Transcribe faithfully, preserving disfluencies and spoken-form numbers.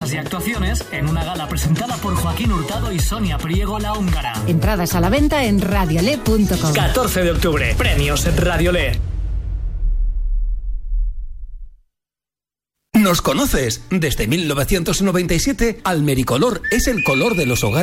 y actuaciones en una gala presentada por Joaquín Hurtado y Sonia Priego la húngara. Entradas a la venta en radiole punto com. catorce de octubre, premios en Radiolé. ¿Nos conoces? Desde mil novecientos noventa y siete, Almericolor es el color de los hogares